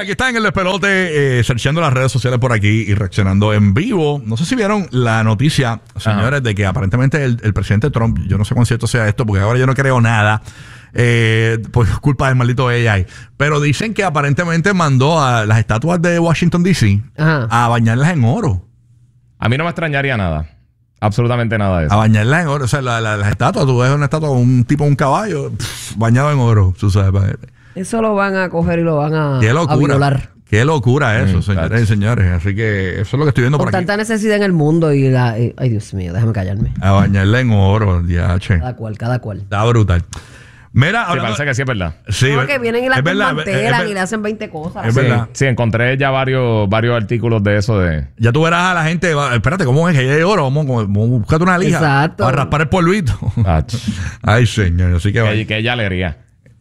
aquí está en el despelote, searchando las redes sociales por aquí y reaccionando en vivo. No sé si vieron la noticia, señores, de que aparentemente el presidente Trump, yo no sé cuán cierto sea esto, porque ahora yo no creo nada, por culpa del maldito AI. Pero dicen que aparentemente mandó a las estatuas de Washington D.C. a bañarlas en oro. A mí no me extrañaría nada. Absolutamente nada de eso. A bañarlas en oro. O sea, las estatuas, tú ves una estatua con un tipo, un caballo, bañado en oro, tú sabes. Eso lo van a coger y lo van a violar. Qué locura eso, señores y señores. Así que eso es lo que estoy viendo por aquí. Con tanta necesidad en el mundo y ay, Dios mío, déjame callarme. A bañarla en oro, diache. Cada cual. Está brutal. Mira, sí, parece que sí es verdad. Sí, porque vienen y las desmantelan y le hacen 20 cosas. Es verdad. Sí, encontré ya varios artículos de eso de... Ya tú verás a la gente, espérate, ¿cómo es que hay oro? Vamos a buscarte una lija. Exacto. Para raspar el polvito. Ay, señor, así que... Qué yalería.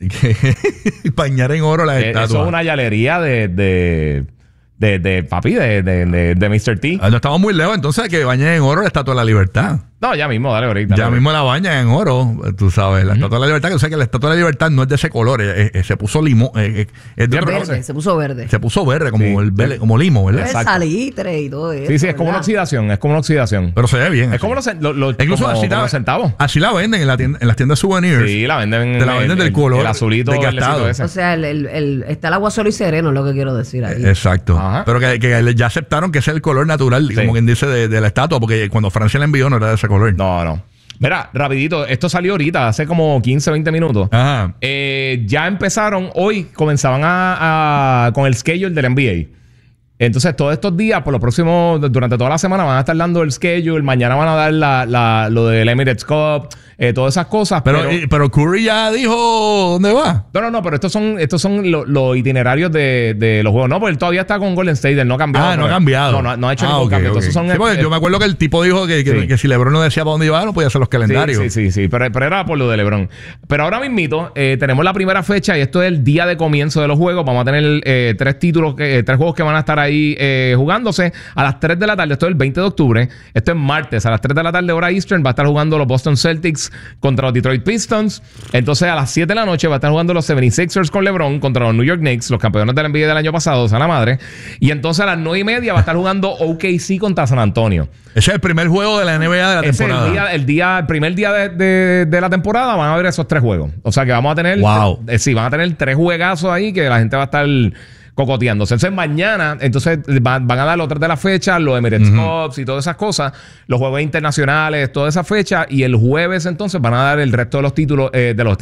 Bañar en oro las estatuas. Eso es una yalería de papi, de Mr. T. No estamos muy lejos, entonces que bañen en oro la Estatua de la Libertad. No, ya mismo, dale ahorita. Ya mismo la bañan en oro, tú sabes. La Estatua de la Libertad, que o sea que la Estatua de la Libertad no es de ese color, se puso limón. Es de verde, se puso verde. Se puso verde, como limo, ¿verdad? Es salitre y todo eso. Sí, es como una oxidación, Pero se ve bien. Es como incluso así los centavos. Así la venden en las tiendas de souvenirs. Sí, la venden. Te la venden del color. El azulito desgastado. O sea, está el agua solo y sereno, es lo que quiero decir ahí. Exacto. Pero que ya aceptaron que ese es el color natural, como quien dice, de la estatua, porque cuando Francia la envió no era de ese color. No. Mira, rapidito, esto salió ahorita, hace como 15, 20 minutos. Ajá. Ya empezaron, hoy comenzaban con el schedule del NBA. Entonces, todos estos días, por lo próximo, durante toda la semana, van a estar dando el schedule. Mañana van a dar lo del Emirates Cup, todas esas cosas. Pero Curry ya dijo dónde va. No, pero estos son los itinerarios de los juegos. No, porque él todavía está con Golden State, él no ha cambiado. No ha cambiado. No ha hecho ningún cambio. Entonces son yo me acuerdo que el tipo dijo que si LeBron no decía para dónde iba, no podía hacer los calendarios. Sí, pero era por lo de LeBron. Pero ahora mismito, tenemos la primera fecha y esto es el día de comienzo de los juegos. Vamos a tener tres juegos que van a estar ahí jugándose a las 3 de la tarde. Esto es el 20 de octubre. Esto es martes. A las 3 de la tarde, hora Eastern, va a estar jugando los Boston Celtics contra los Detroit Pistons. Entonces, a las 7 de la noche va a estar jugando los 76ers con LeBron contra los New York Knicks, los campeones del NBA del año pasado, a la madre. Y entonces a las 9:30 va a estar jugando OKC contra San Antonio. Ese es el primer juego de la NBA de la temporada. El primer día de la temporada van a haber esos 3 juegos. O sea que vamos a tener... Wow. Van a tener 3 juegazos ahí que la gente va a estar cocoteándose. Entonces mañana van a dar los 3 de la fecha, los Emirates Cups y todas esas cosas, los juegos internacionales, toda esa fecha, y el jueves entonces van a dar el resto de los títulos,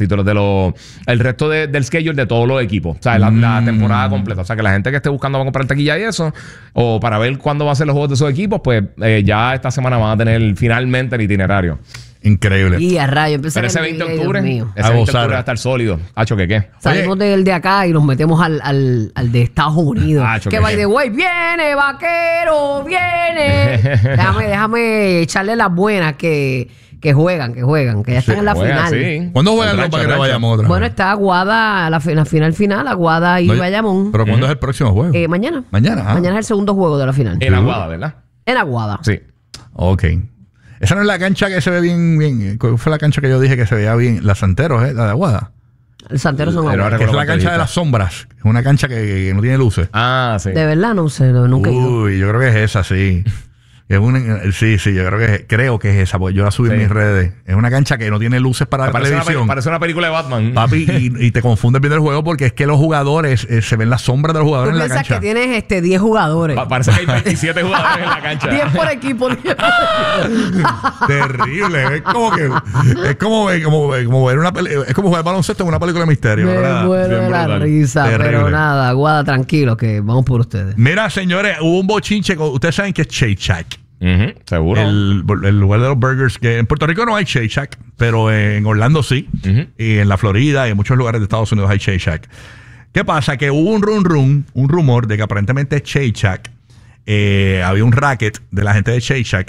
el resto del schedule de todos los equipos. O sea, la temporada completa. O sea, que la gente que esté buscando para comprar taquilla y eso, o para ver cuándo van a ser los juegos de esos equipos, pues ya esta semana van a tener finalmente el itinerario. Increíble. Y a rayo, empezar ese 20 de octubre, ese 20 de octubre va a estar sólido. Hacho, ¿qué? Salimos del de acá y nos metemos al de Estados Unidos. Hacho, que by the way, viene, vaquero, viene. déjame echarle las buenas que juegan, que ya están en la final. Sí. ¿Cuándo juegan los Vaqueros de Bayamón otra vez? Bueno, está Aguada, la final, Aguada y Bayamón. ¿Pero cuándo es el próximo juego? Mañana. Mañana. Mañana es el segundo juego de la final. En Aguada, ¿verdad? En Aguada. Sí. Ok. Esa no es la cancha que se ve bien. ¿Cuál fue la cancha que yo dije que se veía bien? La Santeros, la de Aguada. El Santero son Aguada. Que es la cancha de las sombras. Es una cancha que no tiene luces. Ah, sí. De verdad, no sé, nunca he ido. Uy, yo creo que es esa, sí. Sí, yo creo que es esa, porque yo la subí en mis redes. Es una cancha que no tiene luces para la televisión. Parece una película de Batman. Papi, y te confundes viendo el juego porque es que los jugadores, se ven las sombras de los jugadores en la cancha. Tú piensas que tienes 10 jugadores. Parece que hay 27 jugadores en la cancha. 10 por equipo. Terrible. Es como ver una película. Es como jugar baloncesto en una película de misterio. Me muero de la risa. Terrible. Pero nada, Aguada, tranquilo, que vamos por ustedes. Mira, señores, hubo un bochinche. Ustedes saben que es Shake Shack. Seguro. El lugar de los burgers, que en Puerto Rico no hay Shake Shack, pero en Orlando sí, y en la Florida y en muchos lugares de Estados Unidos hay Shake Shack. ¿Qué pasa? Que hubo un rumor de que aparentemente Shake Shack, había un racket de la gente de Shake Shack